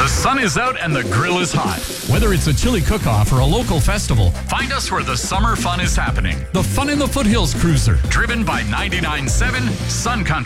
The sun is out and the grill is hot. Whether it's a chili cook-off or a local festival, find us where the summer fun is happening. The Fun in the Foothills Cruiser, driven by 99.7 Sun Country.